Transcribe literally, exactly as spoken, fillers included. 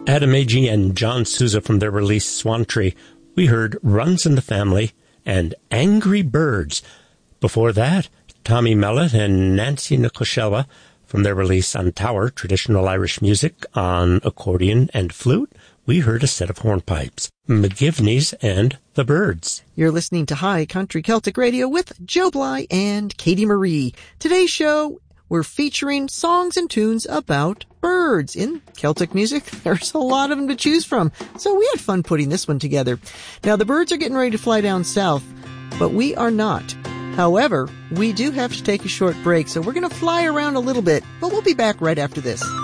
Adam Agee and John Sousa from their release Swan Tree. We heard Runs in the Family and Angry Birds. Before that, Tommy Mellett and Nancy Nicoshella from their release On Tower, traditional Irish music on accordion and flute. We heard a set of hornpipes, McGivney's and The Birds. You're listening to High Country Celtic Radio with Joe Bly and Katie Marie. Today's show, we're featuring songs and tunes about birds. In Celtic music, there's a lot of them to choose from, so we had fun putting this one together. Now, the birds are getting ready to fly down south, but we are not. However, we do have to take a short break, so we're going to fly around a little bit, but we'll be back right after this.